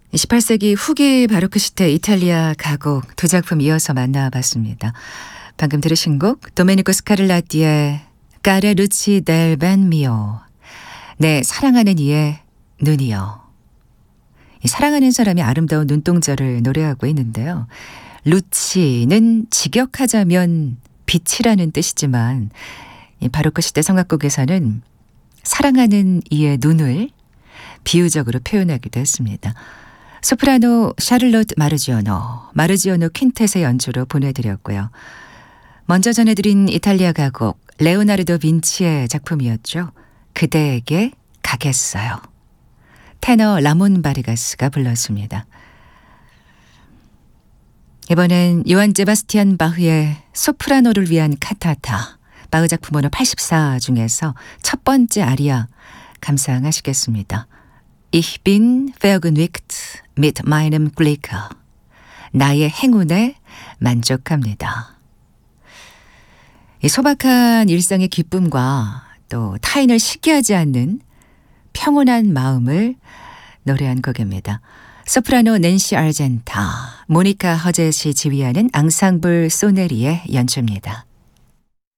18세기 후기 바로크 시대 이탈리아 가곡 두 작품 이어서 만나봤습니다. 방금 들으신 곡 도메니코 스카를라띠의 까레 루치 델 벤 미오, 내 사랑하는 이의 눈이요. 이 사랑하는 사람이 아름다운 눈동자를 노래하고 있는데요. 루치는 직역하자면 빛이라는 뜻이지만 이 바로크 시대 성악곡에서는 사랑하는 이의 눈을 비유적으로 표현하기도 했습니다. 소프라노 샤를로트 마르지오노 퀸텟의 연주로 보내드렸고요. 먼저 전해드린 이탈리아 가곡 레오나르도 빈치의 작품이었죠. 그대에게 가겠어요. 테너 라몬 바르가스가 불렀습니다. 이번엔 요한 제바스티안 바흐의 소프라노를 위한 칸타타, 바흐 작품 번호 84 중에서 첫 번째 아리아 감상하시겠습니다. Ich bin vergnügt mit meinem Glück. 나의 행운에 만족합니다. 이 소박한 일상의 기쁨과 또 타인을 시기하지 않는 평온한 마음을 노래한 곡입니다. 소프라노 낸시 아르젠타, 모니카 허젯이 지휘하는 앙상블 소네리의 연주입니다.